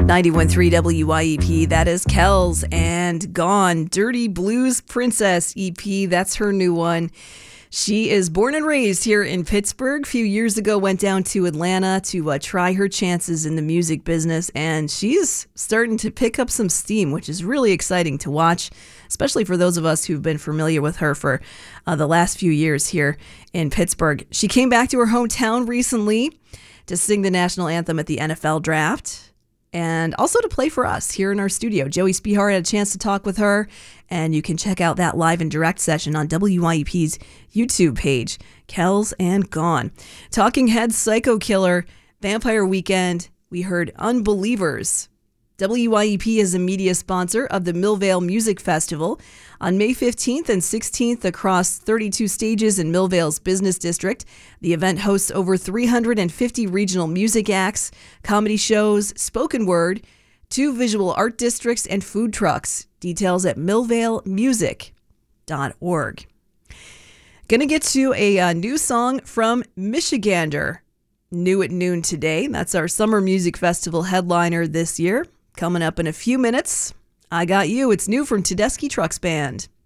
91.3 WYEP, that is Kells and Gone, Dirty Blues Princess EP, that's her new one. She is born and raised here in Pittsburgh. A few years ago, went down to Atlanta to try her chances in the music business, and she's starting to pick up some steam, which is really exciting to watch, especially for those of us who've been familiar with her for the last few years here in Pittsburgh. She came back to her hometown recently to sing the national anthem at the NFL draft, and also to play for us here in our studio. Joey Spihar had a chance to talk with her, and you can check out that live and direct session on WYEP's YouTube page, Kells and Gone. Talking Heads, Psycho Killer, Vampire Weekend, we heard Unbelievers. WYEP is a media sponsor of the Millvale Music Festival on May 15th and 16th across 32 stages in Millvale's business district. The event hosts over 350 regional music acts, comedy shows, spoken word, 2 visual art districts, and food trucks. Details at millvalemusic.org. Gonna get to a new song from Michigander. New at noon today. That's our Summer Music Festival headliner this year. Coming up in a few minutes, I Got You. It's new from Tedeschi Trucks Band.